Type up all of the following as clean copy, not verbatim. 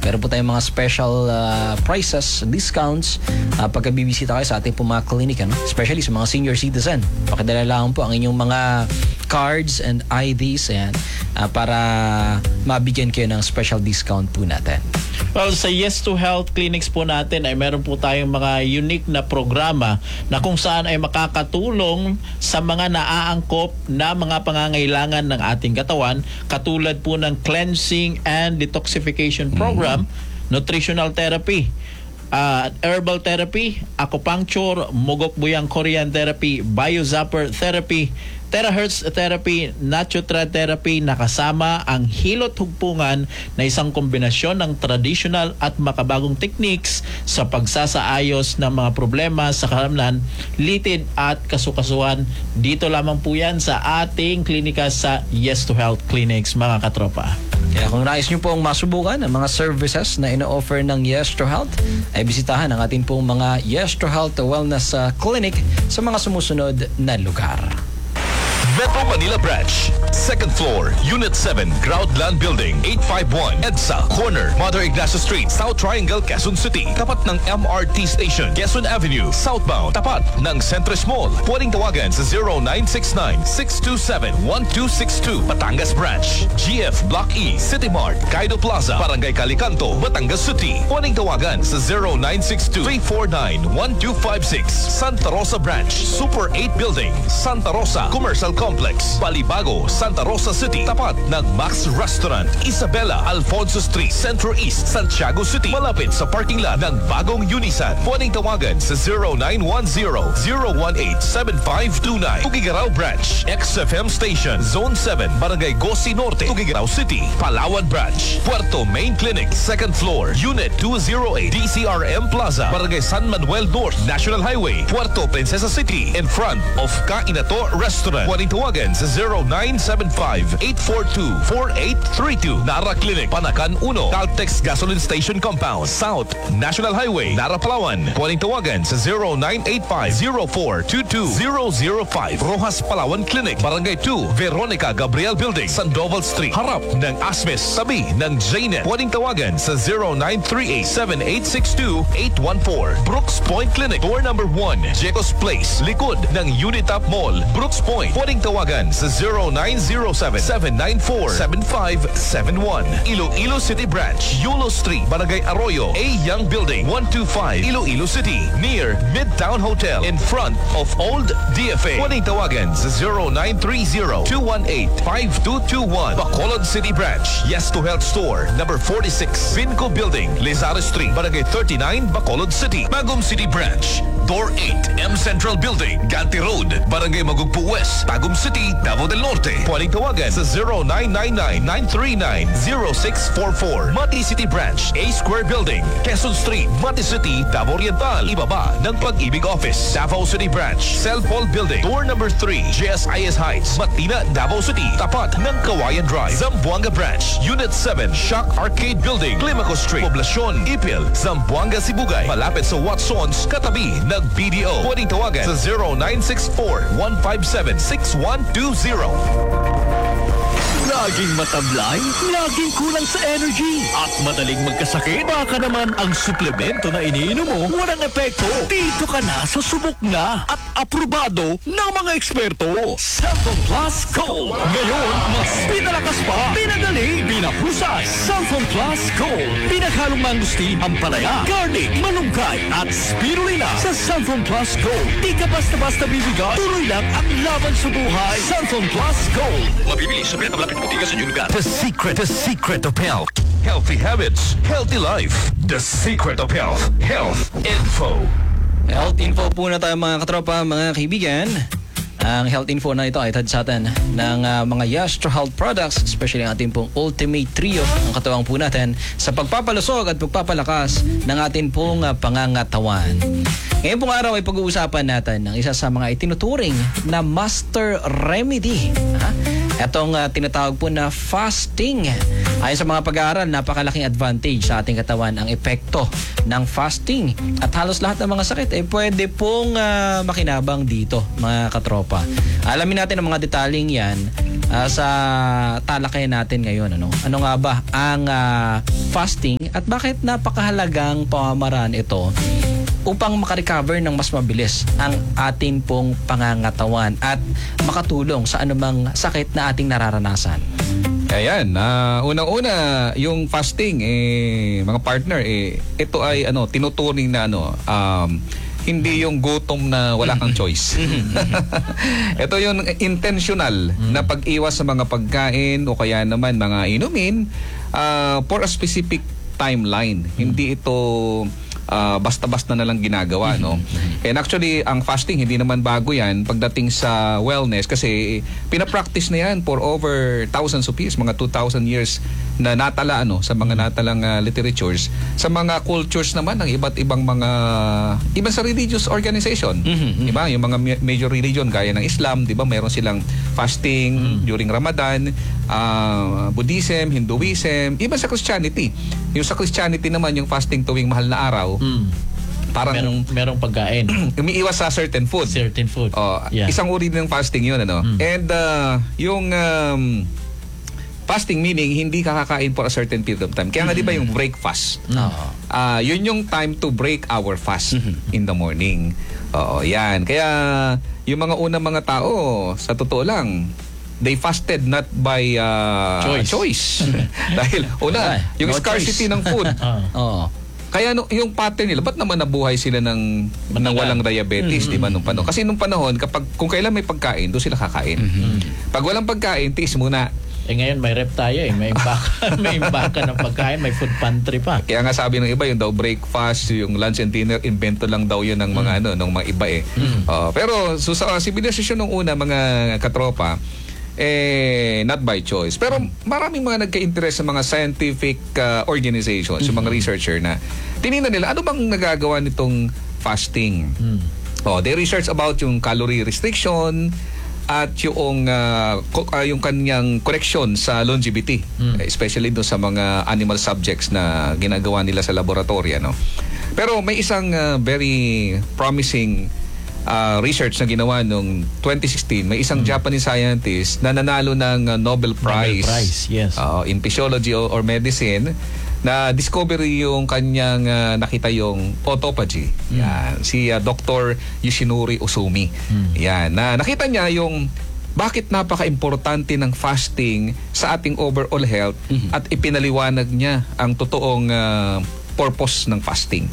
Meron po tayong mga special prices, discounts pagka bibisita kayo sa ating po mga clinic, especially sa mga senior citizen. Pakidala lang po ang inyong mga cards and IDs para mabigyan kayo ng special discount po natin. Well, sa Yes to Health clinics po natin ay meron po tayong mga unique na programa na kung saan ay makakatulong sa mga naaangkop na mga pangangailangan ng ating katawan, katulad po ng cleansing and detoxification program, nutritional therapy, herbal therapy, acupuncture, Mogok Buyang Korean therapy, biozapper therapy, terahertz therapy, natural therapy na kasama ang hilot hugpungan na isang kombinasyon ng traditional at makabagong techniques sa pagsasaayos ng mga problema sa kalamnan, litid at kasukasuhan. Dito lamang po yan sa ating klinika sa Yes to Health Clinics, mga katropa. Kaya kung nais nyo pong masubukan ang mga services na ino-offer ng Yes to Health, ay bisitahan ang ating pong mga Yes to Health Wellness Clinic sa mga sumusunod na lugar. Metro Manila Branch, 2nd floor, Unit 7, Groundland Building, 851, EDSA, corner, Mother Ignacio Street, South Triangle, Quezon City. Tapat ng MRT Station, Quezon Avenue, southbound. Tapat ng Centris Mall. Pwedeng tawagan sa 0969-627-1262. Batangas Branch, GF Block E, City Mart, Kaido Plaza, Barangay Calicanto, Batangas City. Pwedeng tawagan sa 0962-349-1256. Santa Rosa Branch, Super 8 Building, Santa Rosa Commercial Complex, Balibago, Santa Rosa City. Tapat ng Max Restaurant, Isabela, Alfonso Street, Centro East, Santiago City. Malapit sa parking lot ng bagong Unisan. Pwedeng tawagan sa 0910-018-7529. Tugigaraw Branch, XFM Station, Zone 7, Barangay Gosi Norte, Tugigaraw City. Palawan Branch, Puerto Main Clinic, 2nd floor, Unit 208, DCRM Plaza, Barangay San Manuel North, National Highway, Puerto Princesa City, in front of Kainato Restaurant. Pwedeng tawagan sa 0975-842-4832. Nara Clinic, Panakan 1, Caltex Gasoline Station Compound, South National Highway, Nara, Palawan. Pwedeng tawagan sa 0985-0422-005. Rojas Palawan Clinic, Barangay 2, Veronica Gabriel Building, Sandoval Street, harap ng Asmes, tabi ng JNet. Pwedeng tawagan sa 0938-7862-814. Brooks Point Clinic, door number 1, Jecos Place, likod ng Unitap Mall, Brooks Point. Pwedeng tawagan sa 0907-794-7571. Iloilo City Branch, Yulo Street, Barangay Arroyo, A. Young Building, 125, Iloilo City, near Midtown Hotel, in front of Old DFA. Pwedeng tawagan sa 0930-218-5221. Bacolod City Branch, Yes to Health Store, number 46, Vinco Building, Lizares Street, Barangay 39, Bacolod City. Bagum City Branch, Door 8, M Central Building, Ganti Road, Barangay Magugpo West, Tagum City, Davao del Norte. Pwedeng tawagan sa 0999-939-0644. Mati City Branch, A Square Building, Quezon Street, Mati City, Davao Oriental. Ibaba ng Pag-ibig Office. Davao City Branch, Cell Paul Building, door number 3, GSIS Heights, Matina, Davao City. Tapat ng Kawayan Drive. Zamboanga Branch, Unit 7, Shock Arcade Building, Climaco Street, Poblacion, Ipil, Zamboanga, Sibugay. Malapit sa Watsons, katabi ng BDO. Pwedeng tawagan sa 0964-157-6120. Laging matablay, laging kulang sa energy, at madaling magkasakit. Baka naman ang suplemento na iniinom mo walang epekto. Dito ka na sa subok na at aprobado ng mga eksperto. Cellphone Plus Gold. Ngayon, mas pinalakas pa, pinagaling, pinahusay. Cellphone Plus Gold. Pinaghalong mangustin, ampalaya, garlic, malunggay, at spirulina. Sa Cellphone Plus Gold, di ka basta-basta bibigay. Tuloy lang ang laban sa buhay. Cellphone Plus Gold. Mabibili sa pinakamalapit butika sa inyong lugar. The secret of health. Healthy habits, healthy life. The secret of health. Health info. Health info po na tayo, mga katropa, mga kaibigan. Ang health info na ito ay tad sa atin ng mga Yes to Health products, especially ang ating pong Ultimate Trio, ang katuwang po natin sa pagpapalusog at pagpapalakas ng ating pong pangangatawan. Ngayon pong araw ay pag-uusapan natin ng isa sa mga itinuturing na master remedy. Itong tinatawag po na fasting. Ayon sa mga pag-aaral, napakalaking advantage sa ating katawan ang epekto ng fasting. At halos lahat ng mga sakit ay pwede pong makinabang dito, mga katropa. Alamin natin ang mga detaling yan sa talakayan natin ngayon. Ano nga ba ang fasting at bakit napakahalagang pamamaraan ito upang makarecover ng mas mabilis ang ating pong pangangatawan at makatulong sa anumang sakit na ating nararanasan. Ayan, unang-una yung fasting mga partner ito ay tinuturing na hindi yung gutom na wala kang choice. Ito yung intentional na pag-iwas sa mga pagkain o kaya naman mga inumin for a specific timeline. Hindi ito basta-basta na lang ginagawa, no? And actually, ang fasting, hindi naman bago yan pagdating sa wellness kasi pinapractice na yan for over thousands of years, mga 2,000 years na natala sa mga natalang literatures. Sa mga cultures naman ng iba't ibang mga even sa religious organization, di ba? Yung mga major religion gaya ng Islam, di ba? Meron silang fasting during Ramadan, Buddhism, Hinduism, even sa Christianity. Yung sa Christianity naman, yung fasting tuwing mahal na araw, parang merong pagkain. umiiwas sa certain food. Yeah. Isang uri din ng fasting yun, And yung fasting meaning hindi kakain for a certain period of time. Kaya nga di ba yung breakfast? Yun yung time to break our fast in the morning. Yan. Kaya yung mga unang mga tao, sa totoo lang, they fasted not by choice. Dahil yung scarcity ng food. Kaya yung pattern nila, ba't naman nabuhay sila ng walang diabetes, di ba, nung panahon? Kasi nung panahon, kung kailan may pagkain, doon sila kakain. Pag walang pagkain, tiis muna. Ngayon may rep tayo may imbaka ng pagkain, may food pantry pa. Kaya nga sabi ng iba, yung daw breakfast, yung lunch and dinner, invento lang daw yun ng mga ng mga iba pero sa sibilisasyon nung una, mga katropa, not by choice. Pero maraming mga nagka-interest sa mga scientific organizations, yung mga researcher na tinignan nila, ano bang nagagawa nitong fasting? They research about yung calorie restriction at yung kanyang correction sa longevity, especially do sa mga animal subjects na ginagawa nila sa laboratory, Pero may isang very promising research na ginawa noong 2016. May isang Japanese scientist na nanalo ng Nobel Prize, yes. In physiology or medicine, na discovery yung kanyang nakita yung autophagy. Yan, si Dr. Yoshinori Uzumi. Yan, na nakita niya yung bakit napaka-importante ng fasting sa ating overall health at ipinaliwanag niya ang totoong purpose ng fasting.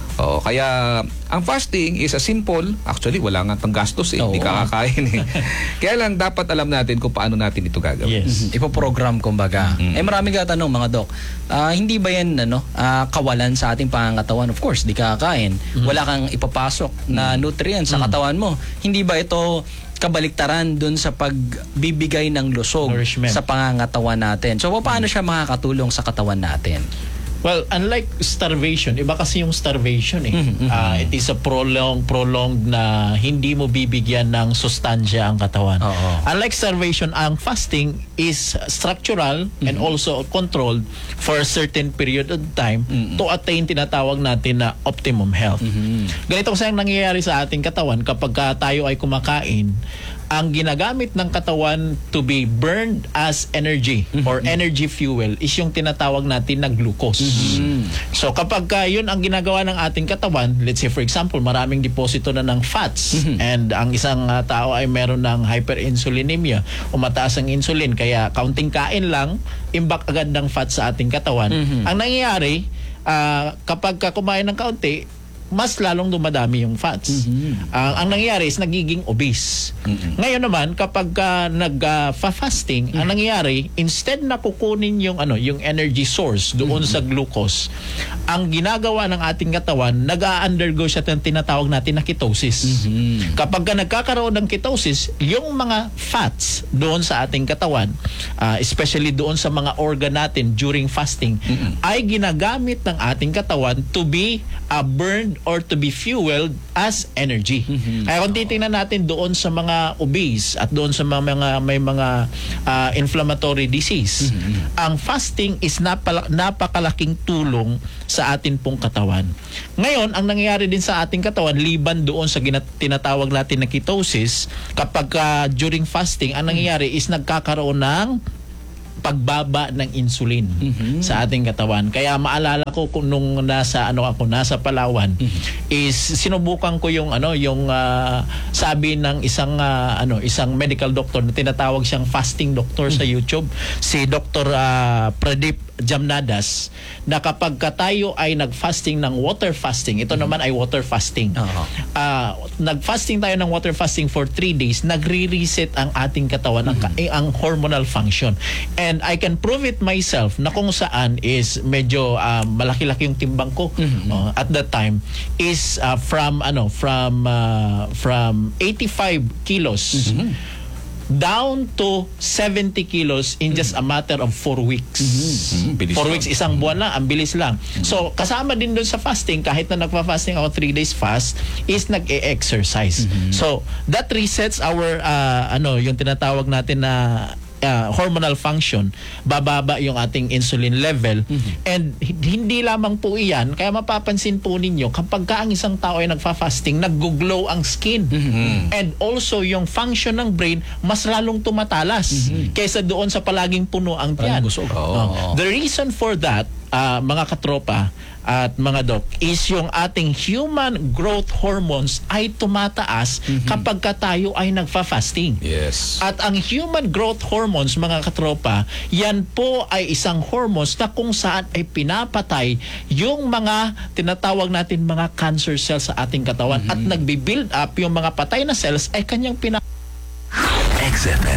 Kaya ang fasting is a simple, actually wala nga pang gastos hindi ka kakain Kaya lang dapat alam natin kung paano natin ito gagawin. Yes. Ipo-program kumbaga. Maraming katanong mga dok. Hindi ba yan kawalan sa ating pangangatawan? Of course, di ka kakain. Wala kang ipapasok na nutrients sa katawan mo. Hindi ba ito kabaliktaran dun sa pagbibigay ng lusog sa pangangatawan natin? So paano siya makakatulong sa katawan natin? Well, unlike starvation, iba kasi yung starvation it is a prolonged na hindi mo bibigyan ng sustansya ang katawan. Unlike starvation, ang fasting is structural and also controlled for a certain period of time to attain tinatawag natin na optimum health. Ganito kasi ang nangyayari sa ating katawan kapag tayo ay kumakain, ang ginagamit ng katawan to be burned as energy or energy fuel is yung tinatawag natin na glucose. So kapag yun ang ginagawa ng ating katawan, let's say for example, maraming deposito na ng fats and ang isang tao ay meron ng hyperinsulinemia o mataas ang insulin, kaya kaunting kain lang, imbak agad ng fats sa ating katawan. Ang nangyayari, kapag kumain ng kaunti, mas lalong dumadami yung fats. Ang nangyayari is nagiging obese. Ngayon naman, kapag nag-fasting, ang nangyayari, instead na kukunin yung energy source doon sa glucose, ang ginagawa ng ating katawan, nag-undergo siya ng tinatawag natin na ketosis. Kapag nagkakaroon ng ketosis, yung mga fats doon sa ating katawan, especially doon sa mga organ natin during fasting, ay ginagamit ng ating katawan to be burned or to be fueled as energy. Kaya kung titingnan natin doon sa mga obese at doon sa may mga inflammatory disease, ang fasting is napakalaking tulong sa atin pong katawan. Ngayon, ang nangyayari din sa ating katawan, liban doon sa tinatawag natin na ketosis, kapag during fasting, ang nangyayari is nagkakaroon ng pagbaba ng insulin sa ating katawan. Kaya maalala ko kung nung nasa Palawan, is sinubukan ko yung sabi ng isang medical doctor na tinatawag siyang fasting doctor sa YouTube, si Dr. Pradip Jamnadas, na kapag tayo ay nag-fasting ng water fasting, ito naman ay water fasting. Nag-fasting tayo ng water fasting for 3 days, nagre-reset ang ating katawan, ang hormonal function. And I can prove it myself na kung saan is medyo malaki-laki yung timbang ko at that time is from 85 kilos down to 70 kilos in just a matter of 4 weeks. 4 weeks, isang buwan lang, ang bilis lang. So, kasama din doon sa fasting, kahit na nagpa-fasting ako 3 days fast, is nag-e-exercise. So, that resets our, yung tinatawag natin na hormonal function, bababa yung ating insulin level, and hindi lamang po iyan, kaya mapapansin po ninyo kapag ang isang tao ay nagfa-fasting, nag-glow ang skin, and also yung function ng brain mas lalong tumatalas kaysa doon sa palaging puno ang tiyan. The reason for that, mga katropa at mga doc, is yung ating human growth hormones ay tumataas kapag tayo ay nagfa-fasting. Yes. At ang human growth hormones, mga katropa, yan po ay isang hormones na kung saan ay pinapatay yung mga tinatawag natin mga cancer cells sa ating katawan, at nagbi-build up yung mga patay na cells ay kanyang XFM.